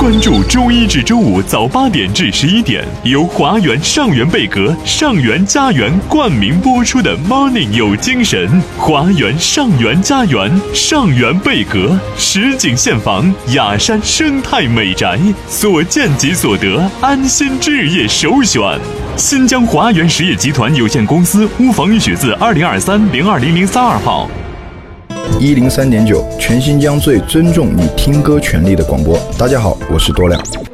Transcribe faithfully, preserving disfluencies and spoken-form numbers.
关注周一至周五早八点至十一点，由华源上源贝壳、上源家园冠名播出的 Morning 有精神。华源上源家园，上源贝壳，实景现房，雅山生态美宅，所见即所得，安心置业首选。新疆华源实业集团有限公司乌房运血字二零二三零二零零三二号。 一零三点九，全新疆最尊重你听歌权利的广播。大家好，我是多亮。